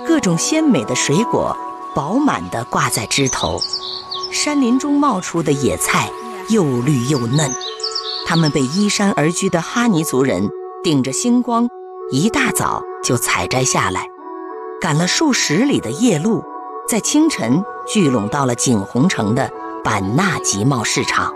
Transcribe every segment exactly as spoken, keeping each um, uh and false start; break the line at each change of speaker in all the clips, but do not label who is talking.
各种鲜美的水果饱满地挂在枝头，山林中冒出的野菜又绿又嫩。他们被依山而居的哈尼族人顶着星光，一大早就采摘下来，赶了数十里的夜路，在清晨聚拢到了景洪城的版纳集贸市场。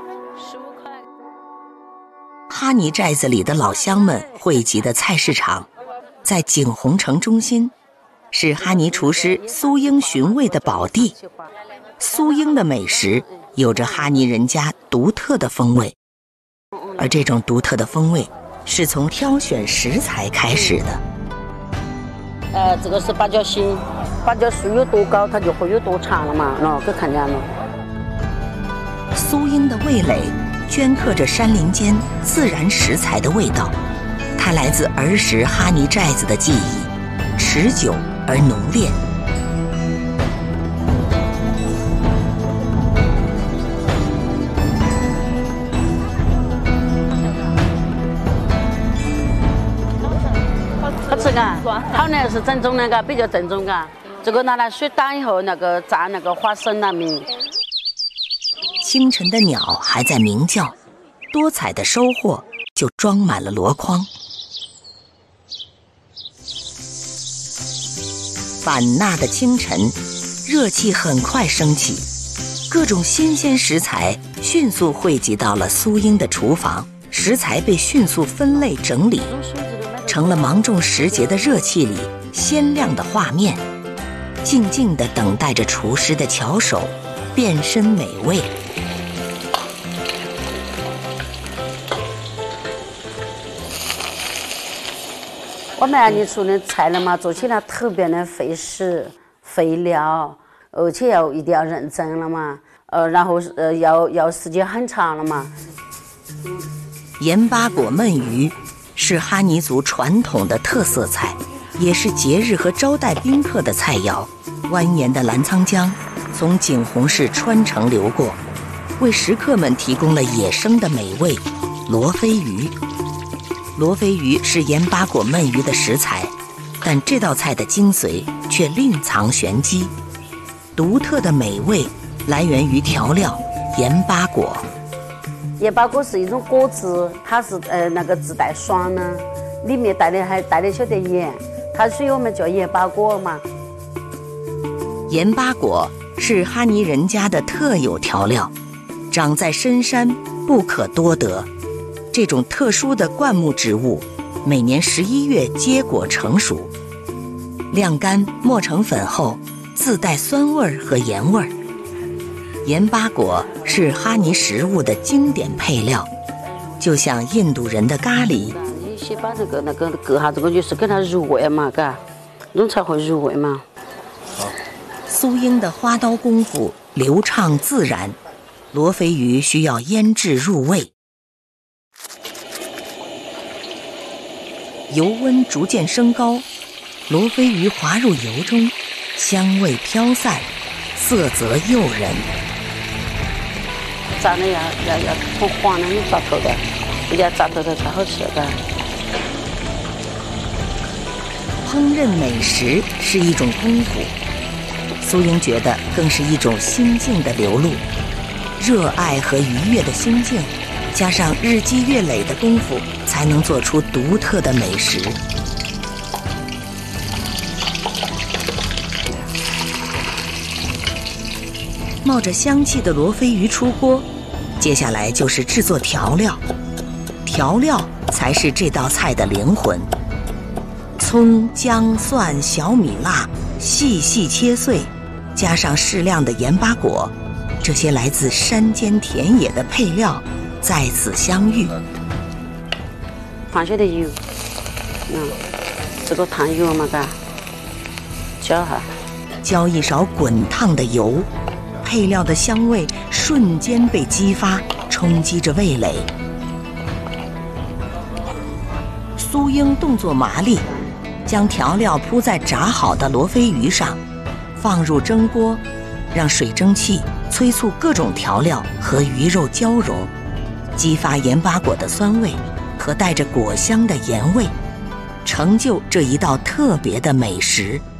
哈尼寨子里的老乡们汇集的菜市场，在景洪城中心，是哈尼厨师苏英寻味的宝地。苏英的美食有着哈尼人家独特的风味，而这种独特的风味是从挑选食材开始的。
呃，这个是芭蕉心，芭蕉树有多高，它就会有多长了嘛，喏，可看见了。
苏英的味蕾镌刻着山林间自然食材的味道，它来自儿时哈尼寨子的记忆，持久而浓烈。
好吃嘎，好呢是正宗的嘎，比较正宗嘎。这个拿来水打以后，那个炸那个花生啊米。
清晨的鸟还在鸣叫，多彩的收获就装满了箩筐。版纳的清晨，热气很快升起，各种新鲜食材迅速汇集到了苏英的厨房，食材被迅速分类整理，成了芒种时节的热气里鲜亮的画面，静静地等待着厨师的巧手变身美味。
我们安尼做的菜了嘛，做起来特别的费时费料，而且要一定要认真了嘛，呃，然后呃要要时间很长了嘛。
盐巴果焖鱼是哈尼族传统的特色菜，也是节日和招待宾客的菜肴。蜿蜒的澜沧江从景洪市穿城流过，为食客们提供了野生的美味罗非鱼。罗非鱼是盐巴果焖鱼的食材，但这道菜的精髓却另藏玄机。独特的美味来源于调料盐巴果。
盐巴果是一种果子，它是呃那个自带爽呢，里面带的还带了小点盐，它所以我们叫盐巴果嘛。
盐巴果是哈尼人家的特有调料，长在深山不可多得。这种特殊的灌木植物，每年十一月结果成熟，晾干磨成粉后，自带酸味和盐味。盐巴果是哈尼食物的经典配料，就像印度人的咖喱。
你先把那个那个隔下这个，就是给它入味嘛，嘎，弄才会入味嘛。
苏英的花刀功夫流畅自然，罗非鱼需要腌制入味。油温逐渐升高，罗非鱼滑入油中，香味飘散，色泽诱人。
炸的要要要很黄的，炸透的，不要炸透的才好吃的。
烹饪美食是一种功夫，苏英觉得更是一种心境的流露。热爱和愉悦的心境，加上日积月累的功夫，才能做出独特的美食。冒着香气的罗非鱼出锅，接下来就是制作调料。调料才是这道菜的灵魂。葱、姜、蒜、小米辣细细切碎，加上适量的盐巴果，这些来自山间田野的配料在此相遇。
放些的油，嗯，这个烫油嘛，嘎，浇下，
浇一勺滚烫的油，配料的香味瞬间被激发，冲击着味蕾。苏英动作麻利，将调料铺在炸好的罗非鱼上，放入蒸锅，让水蒸气催促各种调料和鱼肉交融，激发盐巴果的酸味和带着果香的盐味，成就这一道特别的美食。